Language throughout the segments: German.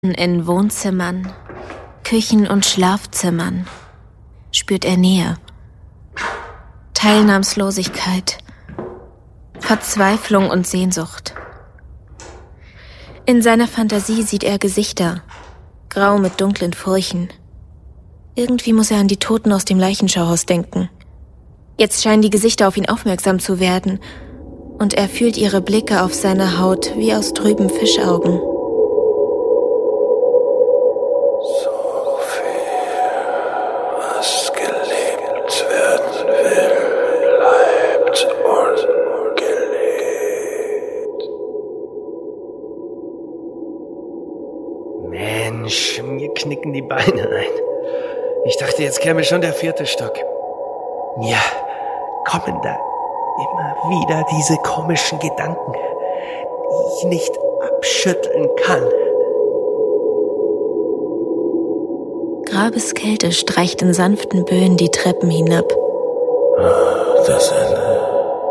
In Wohnzimmern, Küchen und Schlafzimmern spürt er Nähe, Teilnahmslosigkeit, Verzweiflung und Sehnsucht. In seiner Fantasie sieht er Gesichter, grau mit dunklen Furchen. Irgendwie muss er an die Toten aus dem Leichenschauhaus denken. Jetzt scheinen die Gesichter auf ihn aufmerksam zu werden und er fühlt ihre Blicke auf seiner Haut wie aus trüben Fischaugen. Mensch, mir knicken die Beine ein. Ich dachte, jetzt käme schon der 4. Stock. Ja, kommen da immer wieder diese komischen Gedanken, die ich nicht abschütteln kann. Grabeskälte streicht in sanften Böen die Treppen hinab. Das Ende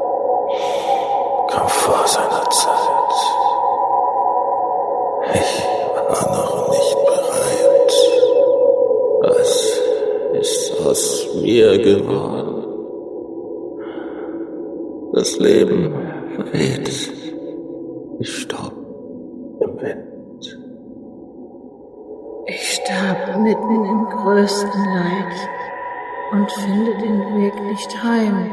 kam vor seiner Zeit. Ich war noch nicht bereit. Was ist aus mir geworden? Das Leben verweht wie Staub im Wind. Ich starb mitten im größten Leid und finde den Weg nicht heim.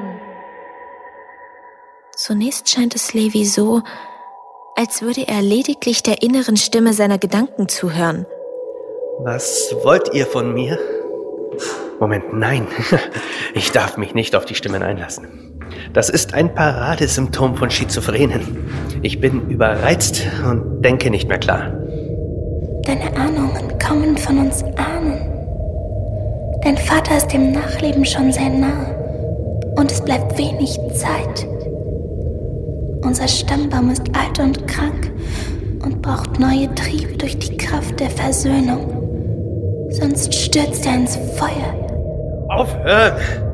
Zunächst scheint es Levi so, als würde er lediglich der inneren Stimme seiner Gedanken zuhören. Was wollt ihr von mir? Moment, nein. Ich darf mich nicht auf die Stimmen einlassen. Das ist ein Paradesymptom von Schizophrenen. Ich bin überreizt und denke nicht mehr klar. Deine Ahnungen kommen von uns Ahnen. Dein Vater ist dem Nachleben schon sehr nah und es bleibt wenig Zeit. Unser Stammbaum ist alt und krank und braucht neue Triebe durch die Kraft der Versöhnung. Sonst stürzt er ins Feuer. Aufhören!